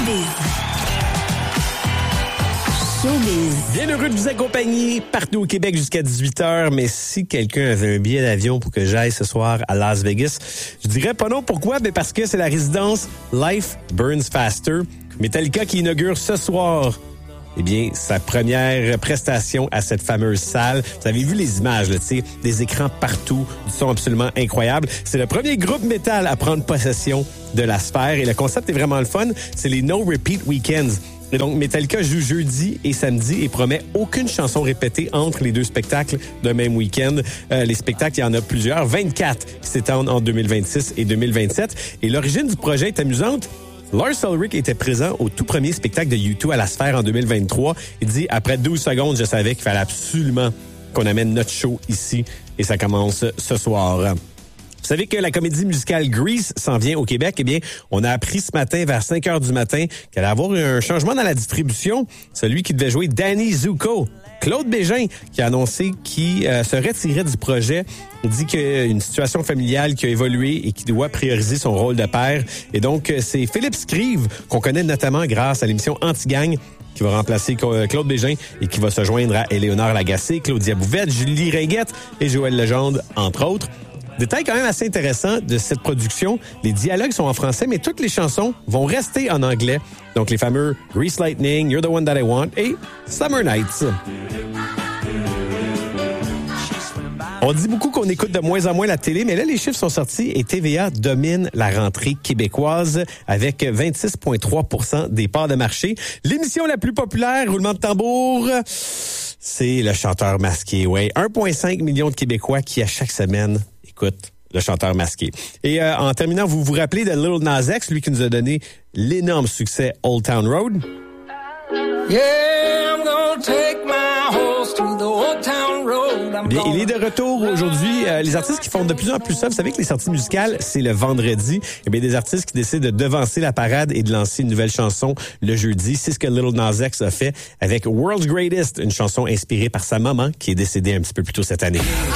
Bien heureux de vous accompagner partout au Québec jusqu'à 18h, mais si quelqu'un avait un billet d'avion pour que j'aille ce soir à Las Vegas, je dirais pas non. Pourquoi? Ben parce que c'est la résidence Life Burns Faster. Metallica qui inaugure ce soir sa première prestation à cette fameuse salle. Vous avez vu les images, là, tu sais, des écrans partout, du son absolument incroyable. C'est le premier groupe métal à prendre possession de la sphère et le concept est vraiment le fun. C'est les No Repeat Weekends. Et donc, Metallica joue jeudi et samedi et promet aucune chanson répétée entre les deux spectacles d'un même week-end. Les spectacles, il y en a plusieurs, 24 qui s'étendent en 2026 et 2027. Et l'origine du projet est amusante. Lars Ulrich était présent au tout premier spectacle de U2 à la Sphère en 2023. Il dit, après 12 secondes, je savais qu'il fallait absolument qu'on amène notre show ici. Et ça commence ce soir. Vous savez que la comédie musicale Grease s'en vient au Québec. Eh bien, on a appris ce matin, vers 5 heures du matin, qu'elle allait avoir un changement dans la distribution. Celui qui devait jouer Danny Zuko, Claude Bégin, qui a annoncé qu'il se retirait du projet. Il dit qu'il y a une situation familiale qui a évolué et qui doit prioriser son rôle de père. Et donc, c'est Philippe Scrive, qu'on connaît notamment grâce à l'émission Anti-Gang, qui va remplacer Claude Bégin et qui va se joindre à Éléonore Lagacé, Claudia Bouvette, Julie Ringuette et Joël Legendre, entre autres. Détail quand même assez intéressant de cette production, les dialogues sont en français, mais toutes les chansons vont rester en anglais. Donc les fameux Grease Lightning, You're the One That I Want et Summer Nights. On dit beaucoup qu'on écoute de moins en moins la télé, mais là, les chiffres sont sortis et TVA domine la rentrée québécoise avec 26,3% des parts de marché. L'émission la plus populaire, roulement de tambour, c'est le chanteur masqué. Ouais, 1,5 million de Québécois qui, à chaque semaine, écoutent le chanteur masqué. Et en terminant, vous vous rappelez de Lil Nas X, lui qui nous a donné l'énorme succès Old Town Road? Yeah, I'm gonna take my horse to the old town road. Bien, il est de retour aujourd'hui. Les artistes qui font de plus en plus ça, vous savez que les sorties musicales, c'est le vendredi. Eh bien, des artistes qui décident de devancer la parade et de lancer une nouvelle chanson le jeudi. C'est ce que Lil Nas X a fait avec World's Greatest, une chanson inspirée par sa maman qui est décédée un petit peu plus tôt cette année.